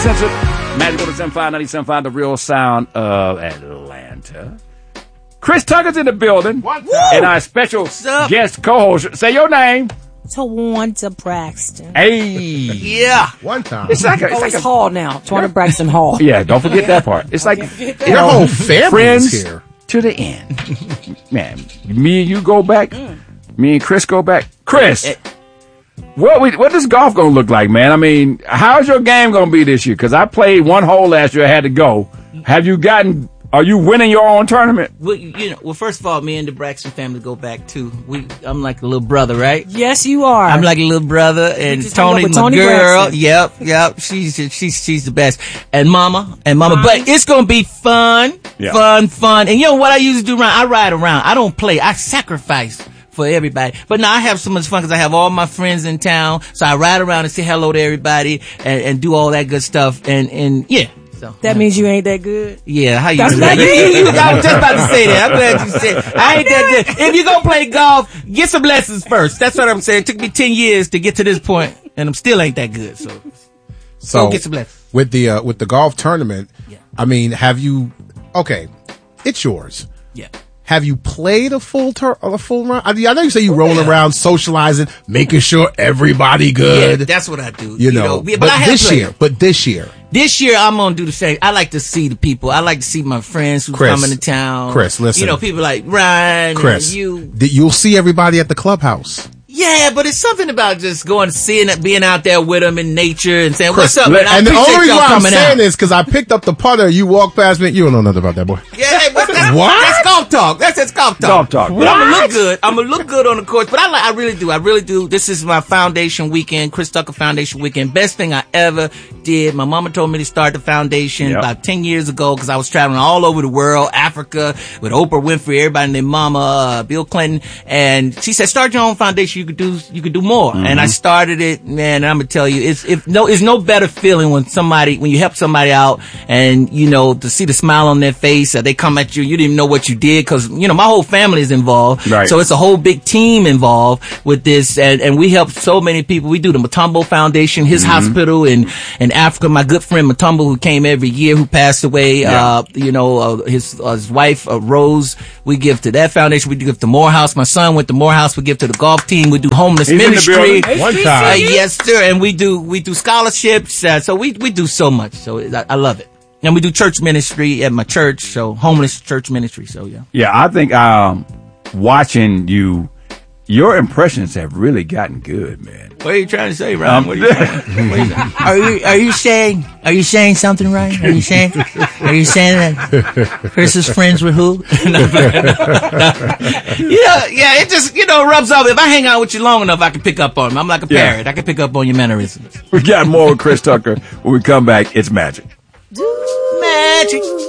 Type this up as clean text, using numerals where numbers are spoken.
Magic 107.5, 97.5, the real sound of Atlanta. Chris Tucker's in the building. And our special guest co-host. Say your name. Tawanda Braxton. Hey. Yeah. One time. It's like It's Hall now. Tawanda Braxton Hall. Yeah, don't forget that part. It's like Your whole family friends is here. to the end. Man, me and you go back. Me and Chris go back. Chris, what is golf going to look like, man? I mean, how's your game going to be this year? Because I played one hole last year. I had to go. Are you winning your own tournament? Well, first of all, me and the Braxton family go back too. I'm like a little brother, right? Yes, you are. I'm like a little brother, and Tony, my Tony girl. Braxton. Yep. She's the best. And mama. But it's gonna be fun, fun. And you know what I usually do? I ride around. I don't play. I sacrifice for everybody. But now I have so much fun because I have all my friends in town. So I ride around and say hello to everybody and do all that good stuff. And yeah. So, that means you ain't that good? Yeah, how you That's do what that? I mean. I was just about to say that. I'm glad you said I ain't that good. If you gonna play golf, get some lessons first. That's what I'm saying. It took me 10 years to get to this point, and I'm still ain't that good. So get some lessons. With the golf tournament, I mean, okay, it's yours. Yeah. Have you played a full round? I know you say you rolling around, socializing, making sure everybody good. Yeah, that's what I do. You know, but this year. This year, I'm going to do the same. I like to see the people. I like to see my friends who coming to town. Chris, listen. People like Ryan Chris, and you. You'll see everybody at the clubhouse. Yeah, but it's something about just going to seeing it, being out there with them in nature and saying, Chris, what's up, man? And the only reason why I'm saying out. this because I picked up the putter. You walked past me. You don't know nothing about that, boy. Yeah, but that's golf talk. That's golf talk. Golf talk. But I'm gonna look good. I'm gonna look good on the course. But I really do. This is my foundation weekend, Chris Tucker Foundation weekend. Best thing I ever did. My mama told me to start the foundation about 10 years ago because I was traveling all over the world, Africa, with Oprah Winfrey, everybody and their mama, Bill Clinton, and she said, start your own foundation. You could do more. And I started it, man, and I'm gonna tell you, it's no better feeling when you help somebody out and, to see the smile on their face, they come at you, you didn't even know what you did, cause, my whole family is involved. Right. So it's a whole big team involved with this, and we help so many people. We do the Matumbo Foundation, his hospital in Africa, my good friend Matumbo, who came every year, who passed away, his wife, Rose, we give to that foundation, we give to Morehouse, my son went to Morehouse, we give to the golf team, we do homeless ministry. One time. Yes, sir. And we do scholarships. So we do so much. So I love it. And we do church ministry at my church. So homeless church ministry. So yeah. Yeah, I think watching you, your impressions have really gotten good, man. What are you trying to say, Ryan? What are you saying? Are you saying something, Ryan? Are you saying that Chris is friends with who? Yeah. It just rubs off. If I hang out with you long enough, I can pick up on him. I'm like a parrot. I can pick up on your mannerisms. We got more with Chris Tucker when we come back. It's magic. Magic.